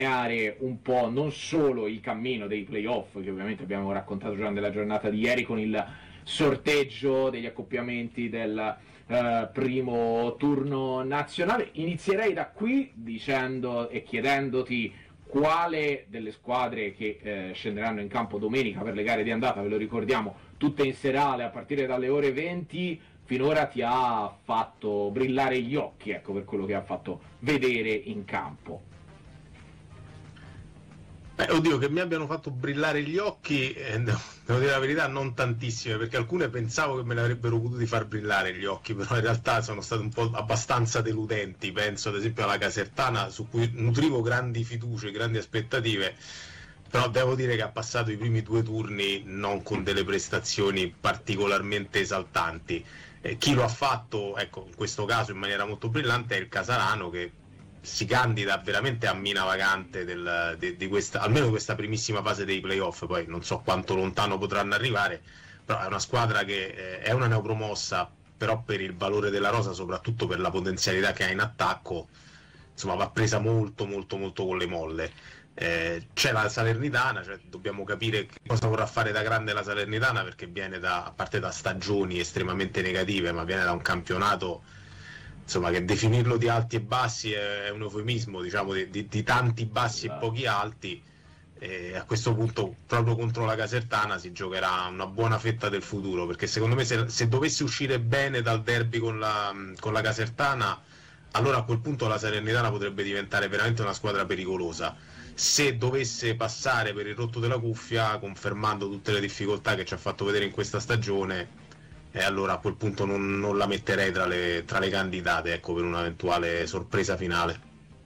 un po' non solo il cammino dei playoff, che ovviamente abbiamo raccontato già nella giornata di ieri con il sorteggio degli accoppiamenti del primo turno nazionale. Inizierei da qui dicendo e chiedendoti quale delle squadre che scenderanno in campo domenica per le gare di andata, ve lo ricordiamo, tutte in serale a partire dalle ore 20, finora ti ha fatto brillare gli occhi, ecco, per quello che ha fatto vedere in campo. Oddio, che mi abbiano fatto brillare gli occhi, devo dire la verità, non tantissime, perché alcune pensavo che me ne avrebbero potuti far brillare gli occhi, però in realtà sono state un po' abbastanza deludenti. Penso ad esempio alla Casertana, su cui nutrivo grandi fiducie, grandi aspettative, però devo dire che ha passato i primi 2 turni non con delle prestazioni particolarmente esaltanti. Chi lo ha fatto, ecco, in questo caso in maniera molto brillante, è il Casarano, che si candida veramente a mina vagante di questa, almeno questa primissima fase dei playoff. Poi non so quanto lontano potranno arrivare, però è una squadra che è una neopromossa, però per il valore della rosa, soprattutto per la potenzialità che ha in attacco, insomma va presa molto molto molto con le molle. C'è la Salernitana, cioè dobbiamo capire che cosa vorrà fare da grande la Salernitana, perché viene a parte da stagioni estremamente negative, ma viene da un campionato, insomma, che definirlo di alti e bassi è un eufemismo, diciamo, di tanti bassi e pochi alti. E a questo punto proprio contro la Casertana si giocherà una buona fetta del futuro, perché secondo me se dovesse uscire bene dal derby con la Casertana, allora a quel punto la Salernitana potrebbe diventare veramente una squadra pericolosa. Se dovesse passare per il rotto della cuffia, confermando tutte le difficoltà che ci ha fatto vedere in questa stagione, e allora a quel punto non la metterei tra le candidate, ecco, per un'eventuale sorpresa finale.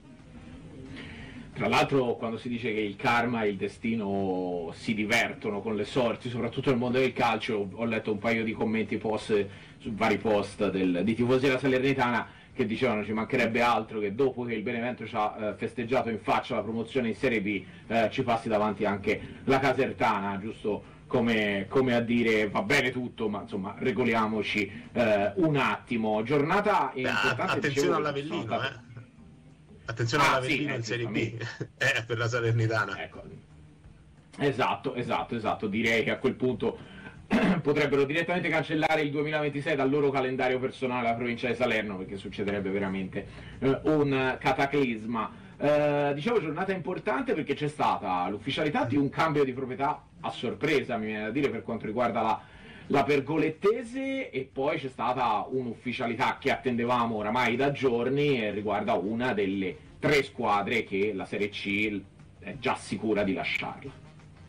Tra l'altro, quando si dice che il karma e il destino si divertono con le sorti, soprattutto nel mondo del calcio, ho letto un paio di commenti su vari post di tifosi della Salernitana che dicevano ci mancherebbe altro che dopo che il Benevento ci ha festeggiato in faccia la promozione in Serie B ci passi davanti anche la Casertana, giusto come a dire va bene tutto, ma insomma regoliamoci un attimo. Giornata importante. Attenzione all'Avellino, attenzione all'Avellino in Serie B per la Salernitana. Ecco. Esatto, direi che a quel punto potrebbero direttamente cancellare il 2026 dal loro calendario personale alla provincia di Salerno, perché succederebbe veramente un cataclisma. Dicevo, giornata importante perché c'è stata l'ufficialità di un cambio di proprietà a sorpresa, mi viene da dire, per quanto riguarda la Pergolettese, e poi c'è stata un'ufficialità che attendevamo oramai da giorni e riguarda una delle 3 squadre che la Serie C è già sicura di lasciarla.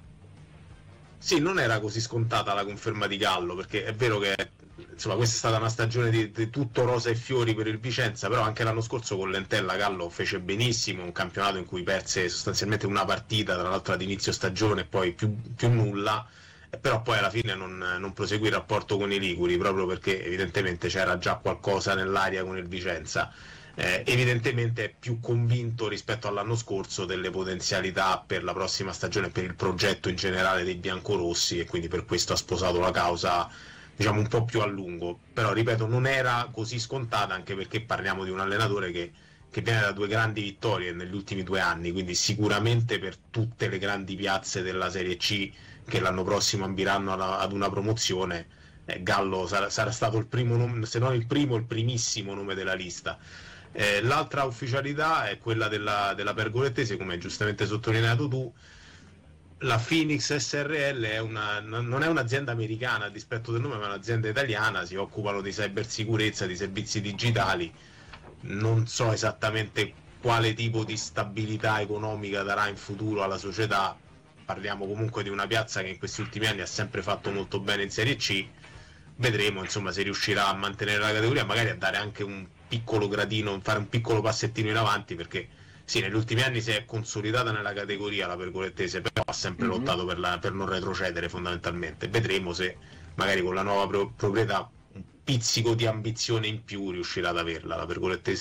Sì, non era così scontata la conferma di Gallo, perché è vero che insomma questa è stata una stagione di tutto rosa e fiori per il Vicenza, però anche l'anno scorso con l'Entella Gallo fece benissimo, un campionato in cui perse sostanzialmente una partita, tra l'altro ad inizio stagione, e poi più nulla, però poi alla fine non proseguì il rapporto con i liguri, proprio perché evidentemente c'era già qualcosa nell'aria con il Vicenza. Evidentemente è più convinto rispetto all'anno scorso delle potenzialità per la prossima stagione, per il progetto in generale dei biancorossi, e quindi per questo ha sposato la causa, diciamo, un po' più a lungo. Però ripeto, non era così scontata, anche perché parliamo di un allenatore che viene da 2 grandi vittorie negli ultimi 2 anni, quindi sicuramente per tutte le grandi piazze della Serie C che l'anno prossimo ambiranno ad una promozione, Gallo sarà stato il primo nome, se non il primo, il primissimo nome della lista. L'altra ufficialità è quella della Pergolettese, come hai giustamente sottolineato tu. La Phoenix SRL non è un'azienda americana a dispetto del nome, ma è un'azienda italiana, si occupano di cybersicurezza, di servizi digitali. Non so esattamente quale tipo di stabilità economica darà in futuro alla società. Parliamo comunque di una piazza che in questi ultimi anni ha sempre fatto molto bene in Serie C. Vedremo insomma se riuscirà a mantenere la categoria, magari a dare anche un piccolo gradino, fare un piccolo passettino in avanti, perché sì, negli ultimi anni si è consolidata nella categoria la Pergolettese, però ha sempre lottato per non retrocedere fondamentalmente. Vedremo se magari con la nuova proprietà un pizzico di ambizione in più riuscirà ad averla la Pergolettese.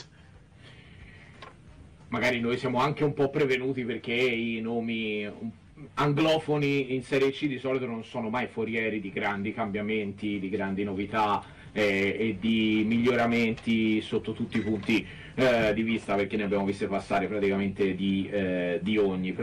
Magari noi siamo anche un po' prevenuti, perché i nomi anglofoni in Serie C di solito non sono mai forieri di grandi cambiamenti, di grandi novità e di miglioramenti sotto tutti i punti di vista, perché ne abbiamo viste passare praticamente di ogni.